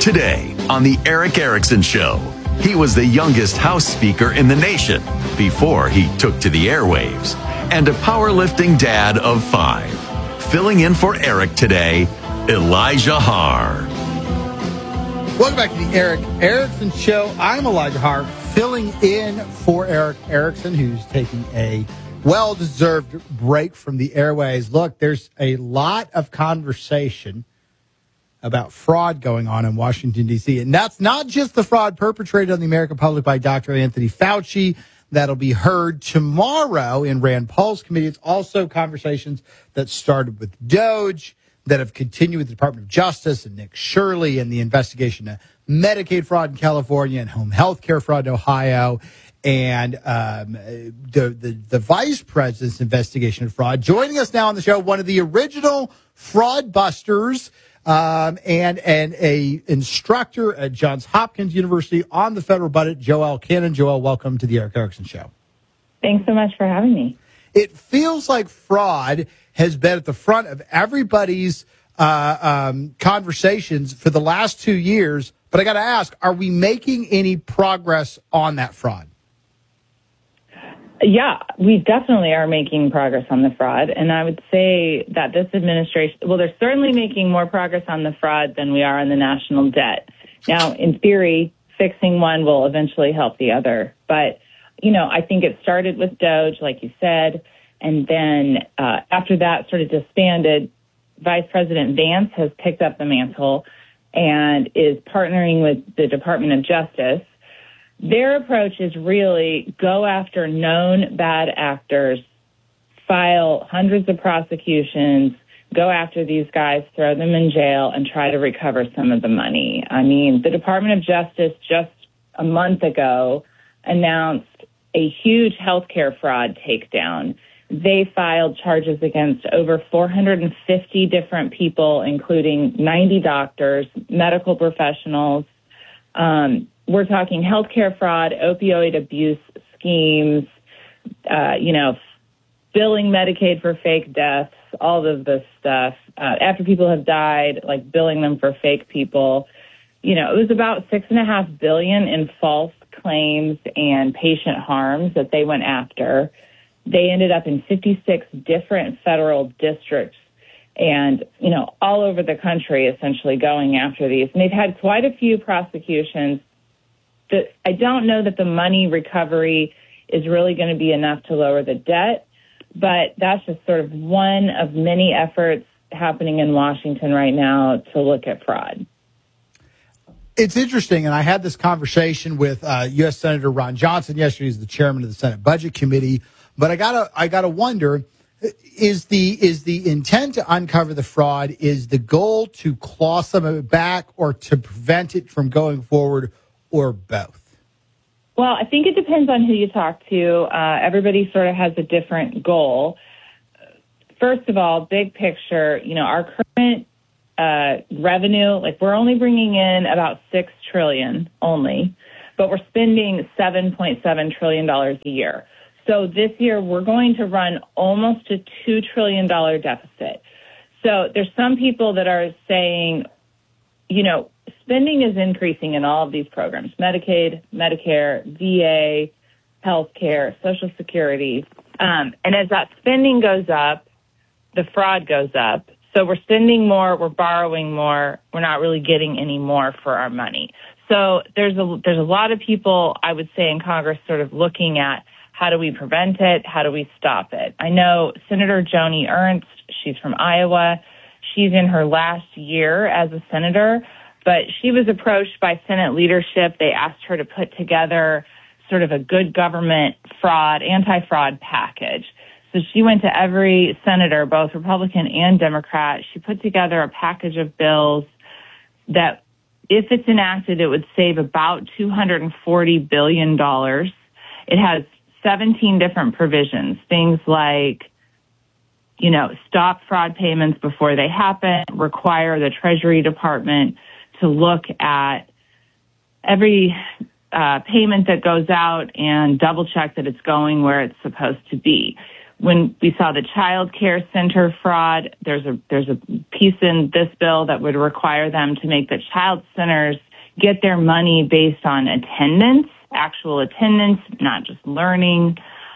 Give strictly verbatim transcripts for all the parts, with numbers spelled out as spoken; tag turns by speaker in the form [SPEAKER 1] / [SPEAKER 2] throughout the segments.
[SPEAKER 1] Today on The Erick Erickson Show, he was the youngest House Speaker in the nation before he took to the airwaves, and a powerlifting dad of five. Filling in for Eric today, Elijah Haar.
[SPEAKER 2] Welcome back to The Erick Erickson Show. I'm Elijah Haar, filling in for Erick Erickson, who's taking a well-deserved break from the airways. Look, there's a lot of conversation about fraud going on in Washington, D C. And that's not just the fraud perpetrated on the American public by Doctor Anthony Fauci. That'll be heard tomorrow in Rand Paul's committee. It's also conversations that started with Doge, that have continued with the Department of Justice and Nick Shirley and the investigation of Medicaid fraud in California and home health care fraud in Ohio, and um, the, the, the vice president's investigation of fraud. Joining us now on the show, one of the original fraud busters, Um, and and a instructor at Johns Hopkins University on the federal budget, Joelle Cannon. Joelle, welcome to the Erick Erickson Show.
[SPEAKER 3] Thanks so much for having me.
[SPEAKER 2] It feels like fraud has been at the front of everybody's uh, um, conversations for the last two years. But I got to ask, are we making any progress on that fraud?
[SPEAKER 3] Yeah, we definitely are making progress on the fraud. And I would say that this administration, well, they're certainly making more progress on the fraud than we are on the national debt. Now, in theory, fixing one will eventually help the other. But, you know, I think it started with Doge, like you said, and then uh, after that sort of disbanded, Vice President Vance has picked up the mantle and is partnering with the Department of Justice. Their approach is really go after known bad actors, file hundreds of prosecutions, go after these guys, throw them in jail, and try to recover some of the money. I mean, the Department of Justice just a month ago announced a huge healthcare fraud takedown. They filed charges against over four hundred fifty different people, including ninety doctors, medical professionals. Um, We're talking healthcare fraud, opioid abuse schemes, uh, you know, billing Medicaid for fake deaths, all of this stuff. Uh, after people have died, like billing them for fake people. You know, it was about six and a half billion in false claims and patient harms that they went after. They ended up in fifty-six different federal districts and, you know, all over the country, essentially going after these. And they've had quite a few prosecutions. The, I don't know that the money recovery is really going to be enough to lower the debt, but that's just sort of one of many efforts happening in Washington right now to look at fraud.
[SPEAKER 2] It's interesting, and I had this conversation with uh, U S Senator Ron Johnson yesterday. He's the chairman of the Senate Budget Committee. But I gotta, I gotta wonder: is the is the intent to uncover the fraud? Is the goal to claw some of it back, or to prevent it from going forward, or both?
[SPEAKER 3] Well, I think it depends on who you talk to. Uh, everybody sort of has a different goal. First of all, big picture, you know, our current uh, revenue, like we're only bringing in about six trillion dollars only, but we're spending seven point seven trillion dollars a year. So this year we're going to run almost a two trillion dollars deficit. So there's some people that are saying, you know, spending is increasing in all of these programs: Medicaid, Medicare, V A, healthcare, Social Security. Um, and as that spending goes up, the fraud goes up. So we're spending more, we're borrowing more, we're not really getting any more for our money. So there's a there's a lot of people, I would say, in Congress sort of looking at how do we prevent it, how do we stop it. I know Senator Joni Ernst, she's from Iowa. She's in her last year as a senator, but she was approached by Senate leadership. They asked her to put together sort of a good government fraud, anti-fraud package. So she went to every senator, both Republican and Democrat. She put together a package of bills that, if it's enacted, it would save about two hundred forty billion dollars. It has seventeen different provisions, things like, you know, stop fraud payments before they happen, require the Treasury Department to look at every uh, payment that goes out and double check that it's going where it's supposed to be. when we saw the child care center fraud, there's a there's a piece in this bill that would require them to make the child centers get their money based on attendance, actual attendance, not just learning.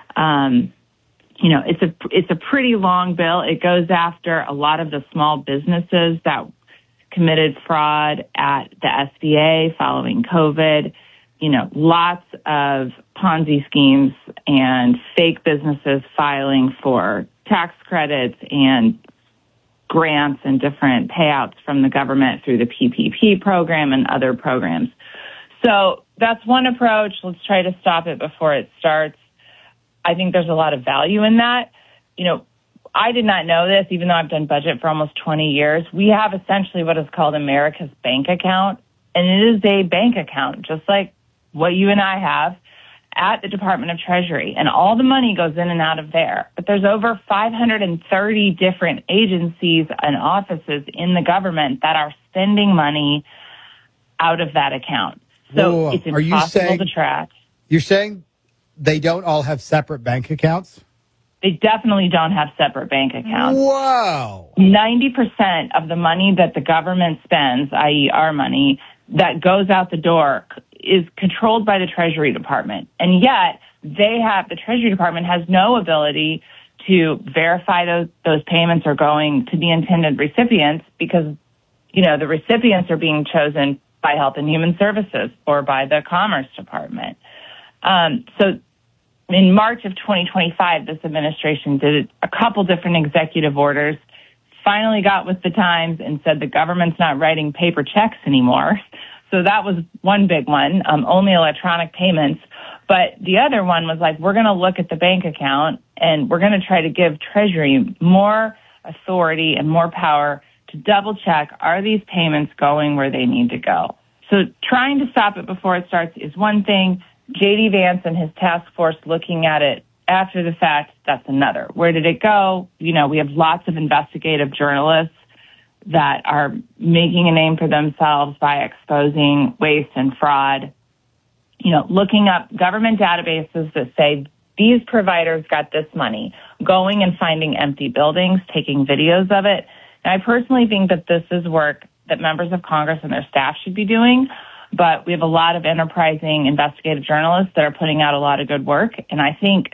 [SPEAKER 3] Um, you know, it's a it's a pretty long bill. It goes after a lot of the small businesses that committed fraud at the S B A following COVID. You know, lots of Ponzi schemes and fake businesses filing for tax credits and grants and different payouts from the government through the P P P program and other programs. So that's one approach. Let's try to stop it before it starts. I think there's a lot of value in that. You know, I did not know this, even though I've done budget for almost twenty years. We have essentially what is called America's bank account, and it is a bank account, just like what you and I have at the Department of Treasury, and all the money goes in and out of there. But there's over five hundred thirty different agencies and offices in the government that are spending money out of that account. So
[SPEAKER 2] whoa, whoa.
[SPEAKER 3] It's
[SPEAKER 2] Are
[SPEAKER 3] impossible
[SPEAKER 2] you saying,
[SPEAKER 3] to track.
[SPEAKER 2] You're saying they don't all have separate bank accounts?
[SPEAKER 3] They definitely don't have separate bank accounts.
[SPEAKER 2] Wow.
[SPEAKER 3] ninety percent of the money that the government spends, that is our money, that goes out the door is controlled by the Treasury Department. And yet they have, the Treasury Department has no ability to verify those, those payments are going to the intended recipients because, you know, the recipients are being chosen by Health and Human Services or by the Commerce Department. Um, so in March of twenty twenty-five, this administration did a couple different executive orders, finally got with the times and said the government's not writing paper checks anymore. So that was one big one, um, only electronic payments. But the other one was like, we're going to look at the bank account and we're going to try to give Treasury more authority and more power to double check, are these payments going where they need to go? So trying to stop it before it starts is one thing. J D Vance and his task force looking at it after the fact, that's another. Where did it go? You know, we have lots of investigative journalists that are making a name for themselves by exposing waste and fraud. You know, looking up government databases that say these providers got this money, going and finding empty buildings, taking videos of it. And I personally think that this is work that members of Congress and their staff should be doing. But we have a lot of enterprising investigative journalists that are putting out a lot of good work. And I think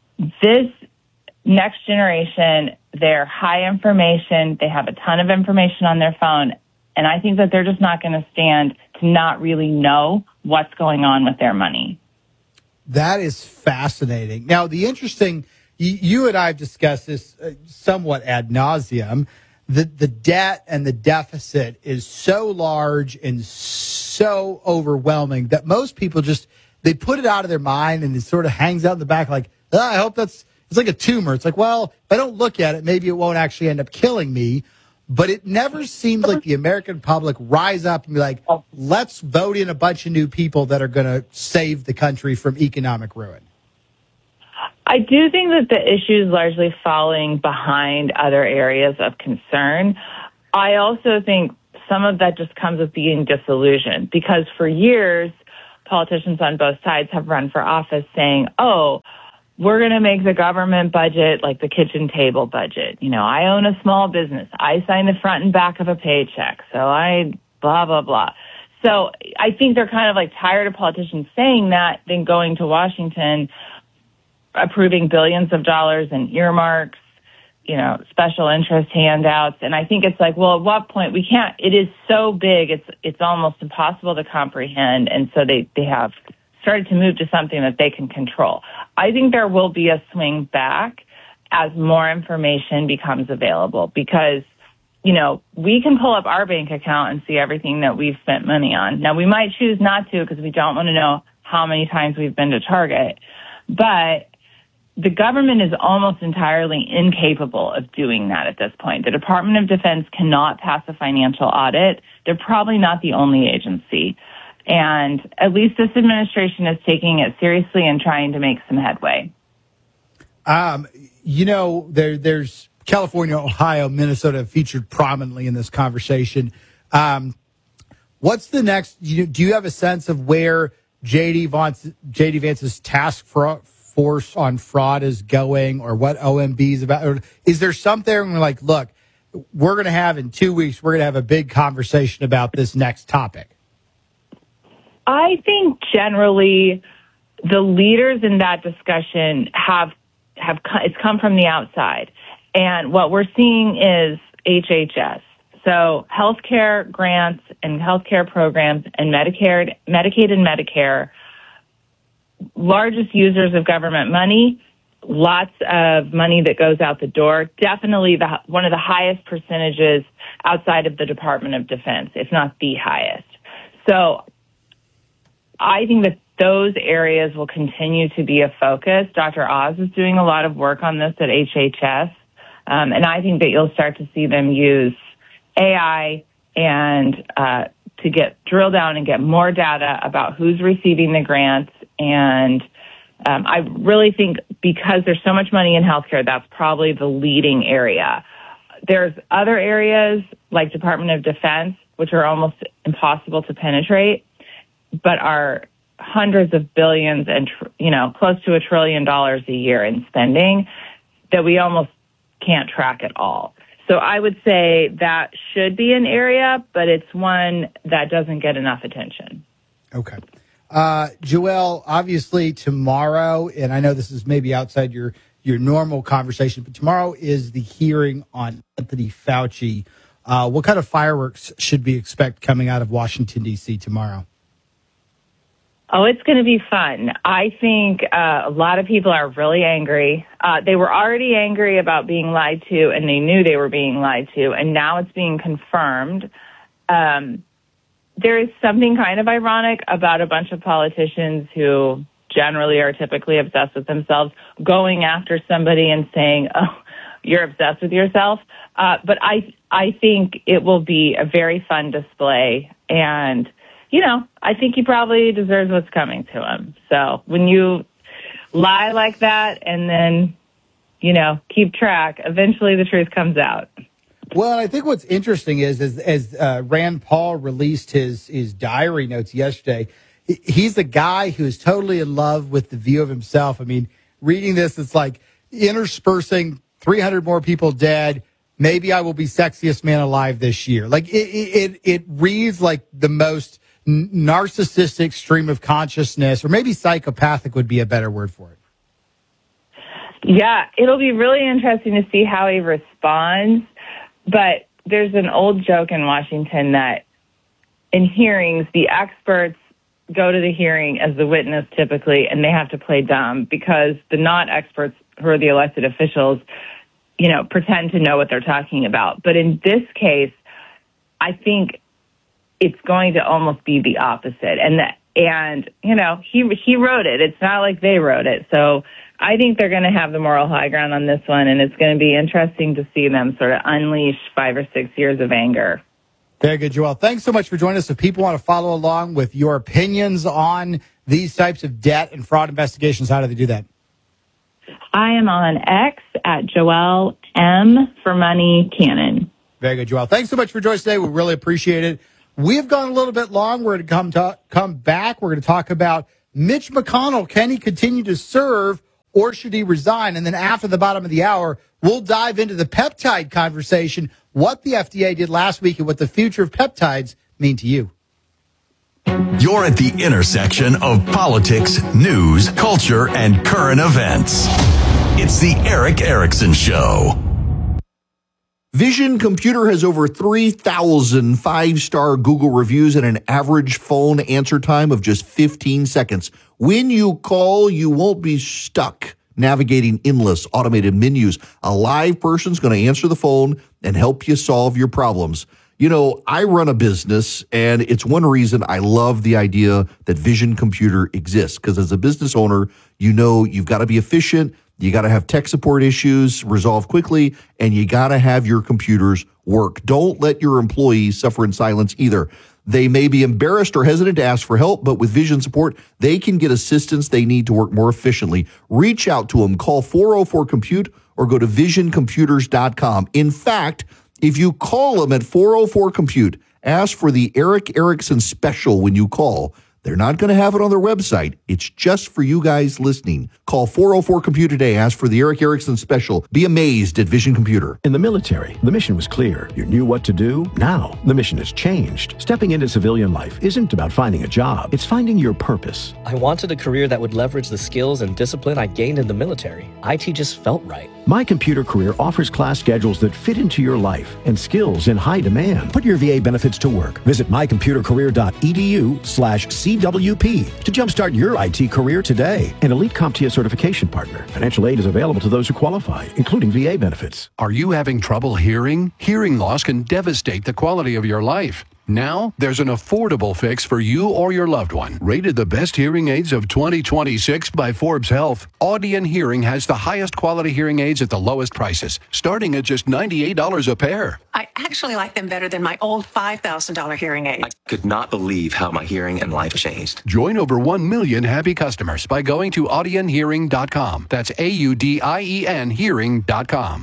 [SPEAKER 3] this next generation, they're high information. They have a ton of information on their phone. And I think that they're just not going to stand to not really know what's going on with their money.
[SPEAKER 2] That is fascinating. Now, the interesting, you, you and I have discussed this uh, somewhat ad nauseum. The, the debt and the deficit is so large and so overwhelming that most people just, they put it out of their mind and it sort of hangs out in the back like, oh, I hope that's, it's like a tumor. It's like, well, if I don't look at it, maybe it won't actually end up killing me. But it never seems like the American public rise up and be like, let's vote in a bunch of new people that are going to save the country from economic ruin.
[SPEAKER 3] I do think that the issue is largely falling behind other areas of concern. I also think some of that just comes with being disillusioned because for years, politicians on both sides have run for office saying, oh, we're going to make the government budget like the kitchen table budget. You know, I own a small business. I sign the front and back of a paycheck. So I blah, blah, blah. So I think they're kind of like tired of politicians saying that, then going to Washington, approving billions of dollars in earmarks, you know, special interest handouts. And I think it's like, well, at what point we can't, it is so big, it's it's almost impossible to comprehend. And so they, they have started to move to something that they can control. I think there will be a swing back as more information becomes available because, you know, we can pull up our bank account and see everything that we've spent money on. Now, we might choose not to because we don't want to know how many times we've been to Target, but the government is almost entirely incapable of doing that at this point. The Department of Defense cannot pass a financial audit. They're probably not the only agency. And at least this administration is taking it seriously and trying to make some headway. Um,
[SPEAKER 2] you know, there, there's California, Ohio, Minnesota featured prominently in this conversation. Um, what's the next? Do you, do you have a sense of where J D Vance, J D Vance's task for, force on fraud is going or what O M B is about? Or is there something where we're like, look, we're going to have in two weeks, we're going to have a big conversation about this next topic?
[SPEAKER 3] I think generally the leaders in that discussion have have it's come from the outside. And what we're seeing is H H S. So healthcare grants and healthcare programs and Medicare, Medicaid and Medicare, largest users of government money, lots of money that goes out the door, definitely the, one of the highest percentages outside of the Department of Defense, if not the highest. So I think that those areas will continue to be a focus. Doctor Oz is doing a lot of work on this at H H S, um, and I think that you'll start to see them use A I and uh, to get drill down and get more data about who's receiving the grants. And um, I really think because there's so much money in healthcare, that's probably the leading area. There's other areas like Department of Defense, which are almost impossible to penetrate, but are hundreds of billions and, you know, close to a trillion dollars a year in spending that we almost can't track at all. So I would say that should be an area, but it's one that doesn't get enough attention.
[SPEAKER 2] Okay. Uh, Joelle, obviously tomorrow, and I know this is maybe outside your, your normal conversation, but tomorrow is the hearing on Anthony Fauci. Uh, what kind of fireworks should we expect coming out of Washington, D C tomorrow?
[SPEAKER 3] Oh, it's going to be fun. I think uh, a lot of people are really angry. Uh, they were already angry about being lied to, and they knew they were being lied to, and now it's being confirmed. Um, there is something kind of ironic about a bunch of politicians who generally are typically obsessed with themselves going after somebody and saying, oh, you're obsessed with yourself. Uh, but I, I think it will be a very fun display, and you know, I think he probably deserves what's coming to him. So when you lie like that and then, you know, keep track, eventually the truth comes out.
[SPEAKER 2] Well, I think what's interesting is, as, as uh, Rand Paul released his, his diary notes yesterday, he's a guy who is totally in love with the view of himself. I mean, reading this, it's like interspersing three hundred more people dead. Maybe I will be sexiest man alive this year. Like it, it, it reads like the most narcissistic stream of consciousness, or maybe psychopathic would be a better word for it.
[SPEAKER 3] Yeah, it'll be really interesting to see how he responds. But there's an old joke in Washington that in hearings, the experts go to the hearing as the witness typically, and they have to play dumb because the not experts who are the elected officials, you know, pretend to know what they're talking about. But in this case, I think it's going to almost be the opposite. And that, and, you know, he, he wrote it. It's not like they wrote it. So I think they're going to have the moral high ground on this one. And it's going to be interesting to see them sort of unleash five or six years of anger.
[SPEAKER 2] Very good, Joelle. Thanks so much for joining us. If people want to follow along with your opinions on these types of debt and fraud investigations, how do they do that?
[SPEAKER 3] I am on X at Joelle M for Money Cannon.
[SPEAKER 2] Very good, Joelle. Thanks so much for joining us today. We really appreciate it. We have gone a little bit long. We're going to come to, come back. We're going to talk about Mitch McConnell. Can he continue to serve or should he resign? And then after the bottom of the hour, we'll dive into the peptide conversation, what the F D A did last week and what the future of peptides mean to you.
[SPEAKER 1] You're at the intersection of politics, news, culture, and current events. It's the Erick Erickson Show.
[SPEAKER 4] Vision Computer has over three thousand five-star Google reviews and an average phone answer time of just fifteen seconds. When you call, you won't be stuck navigating endless automated menus. A live person's going to answer the phone and help you solve your problems. You know, I run a business, and it's one reason I love the idea that Vision Computer exists, because as a business owner, you know you've got to be efficient. You got to have tech support issues resolved quickly, and you got to have your computers work. Don't let your employees suffer in silence either. They may be embarrassed or hesitant to ask for help, but with Vision support, they can get assistance they need to work more efficiently. Reach out to them. Call four oh four compute or go to vision computers dot com. In fact, if you call them at four oh four compute, ask for the Erick Erickson special when you call. They're not going to have it on their website. It's just for you guys listening. Call four oh four Computer today. Ask for the Eric Erickson special. Be amazed at Vision Computer.
[SPEAKER 5] In the military, the mission was clear. You knew what to do. Now, the mission has changed. Stepping into civilian life isn't about finding a job. It's finding your purpose.
[SPEAKER 6] I wanted a career that would leverage the skills and discipline I gained in the military. I T just felt right.
[SPEAKER 5] My Computer Career offers class schedules that fit into your life and skills in high demand. Put your V A benefits to work. Visit my computer career dot e d u slash C W P to jumpstart your I T career today. An Elite CompTIA certification partner. Financial aid is available to those who qualify, including V A benefits.
[SPEAKER 7] Are you having trouble hearing? Hearing loss can devastate the quality of your life. Now, there's an affordable fix for you or your loved one. Rated the best hearing aids of twenty twenty-six by Forbes Health, Audien Hearing has the highest quality hearing aids at the lowest prices, starting at just ninety-eight dollars a pair.
[SPEAKER 8] I actually like them better than my old five thousand dollars hearing aids.
[SPEAKER 9] I could not believe how my hearing and life changed.
[SPEAKER 7] Join over one million happy customers by going to audien hearing dot com. That's A U D I E N hearing dot com.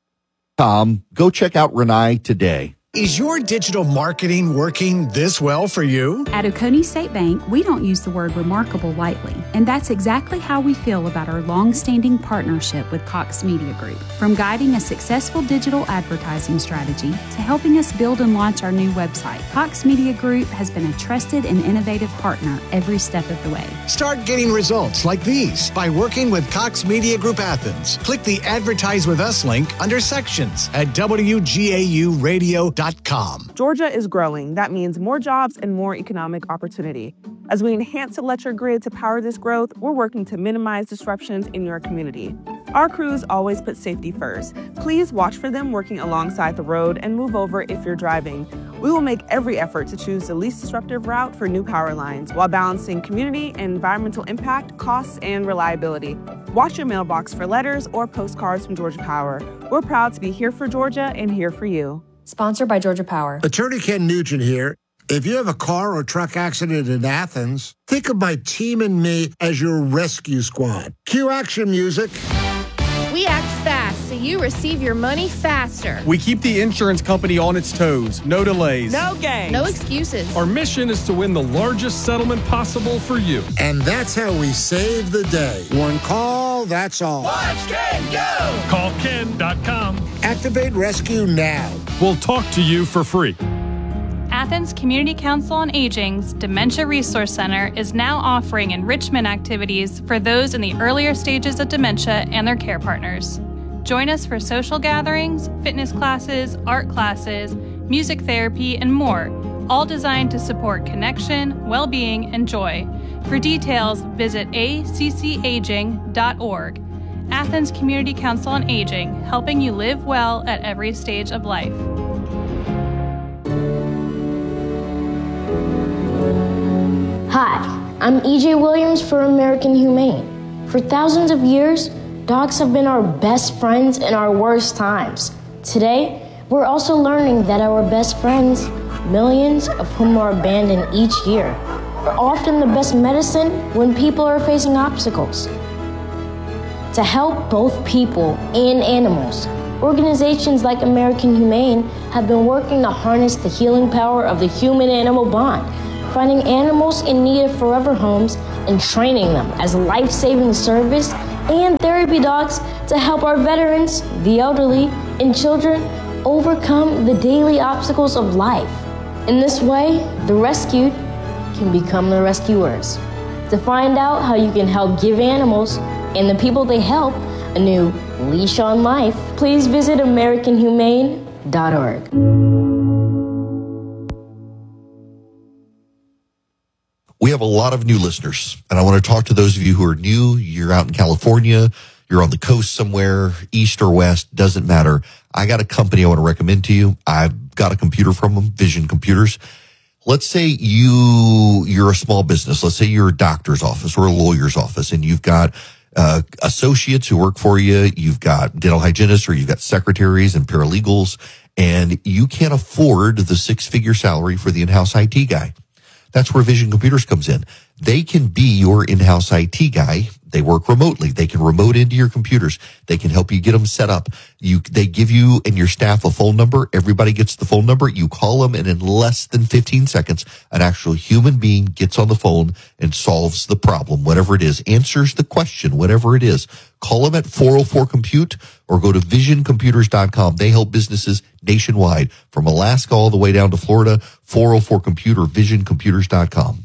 [SPEAKER 4] Tom, go check out Renai today.
[SPEAKER 10] Is your digital marketing working this well for you?
[SPEAKER 11] At Oconee State Bank, we don't use the word remarkable lightly, and that's exactly how we feel about our long-standing partnership with Cox Media Group. From guiding a successful digital advertising strategy to helping us build and launch our new website, Cox Media Group has been a trusted and innovative partner every step of the way.
[SPEAKER 10] Start getting results like these by working with Cox Media Group Athens. Click the Advertise with Us link under Sections at W G A U radio dot com.
[SPEAKER 12] Georgia is growing. That means more jobs and more economic opportunity. As we enhance the electric grid to power this growth, we're working to minimize disruptions in your community. Our crews always put safety first. Please watch for them working alongside the road and move over if you're driving. We will make every effort to choose the least disruptive route for new power lines while balancing community and environmental impact, costs, and reliability. Watch your mailbox for letters or postcards from Georgia Power. We're proud to be here for Georgia and here for you.
[SPEAKER 13] Sponsored by Georgia Power.
[SPEAKER 14] Attorney Ken Nugent here. If you have a car or truck accident in Athens, think of my team and me as your rescue squad. Cue action music.
[SPEAKER 15] We act fast so you receive your money faster.
[SPEAKER 16] We keep the insurance company on its toes. No delays.
[SPEAKER 15] No games. No excuses.
[SPEAKER 17] Our mission is to win the largest settlement possible for you.
[SPEAKER 14] And that's how we save the day. One call, that's all.
[SPEAKER 18] Watch Ken go!
[SPEAKER 17] Call ken dot com.
[SPEAKER 14] Activate rescue now.
[SPEAKER 17] We'll talk to you for free.
[SPEAKER 19] Athens Community Council on Aging's Dementia Resource Center is now offering enrichment activities for those in the earlier stages of dementia and their care partners. Join us for social gatherings, fitness classes, art classes, music therapy, and more, all designed to support connection, well-being, and joy. For details, visit a c c aging dot org. Athens Community Council on Aging, helping you live well at every stage of life.
[SPEAKER 20] Hi, I'm E J Williams for American Humane. For thousands of years, dogs have been our best friends in our worst times. Today, we're also learning that our best friends, millions of whom are abandoned each year, are often the best medicine when people are facing obstacles. To help both people and animals, organizations like American Humane have been working to harness the healing power of the human-animal bond, finding animals in need of forever homes and training them as life-saving service and therapy dogs to help our veterans, the elderly, and children overcome the daily obstacles of life. In this way, the rescued can become the rescuers. To find out how you can help give animals and the people they help a new leash on life, please visit American Humane dot org.
[SPEAKER 4] We have a lot of new listeners, and I want to talk to those of you who are new. You're out in California, you're on the coast somewhere, east or west, doesn't matter. I got a company I want to recommend to you. I've got a computer from them, Vision Computers. Let's say you, you're a small business. Let's say you're a doctor's office or a lawyer's office, and you've got uh, associates who work for you. You've got dental hygienists, or you've got secretaries and paralegals, and you can't afford the six-figure salary for the in-house I T guy. That's where Vision Computers comes in. They can be your in-house I T guy. They work remotely. They can remote into your computers. They can help you get them set up. You, they give you and your staff a phone number. Everybody gets the phone number. You call them, and in less than fifteen seconds, an actual human being gets on the phone and solves the problem, whatever it is, answers the question, whatever it is. Call them at four oh four compute or go to vision computers dot com. They help businesses nationwide, from Alaska all the way down to Florida. four oh four compute or vision computers dot com.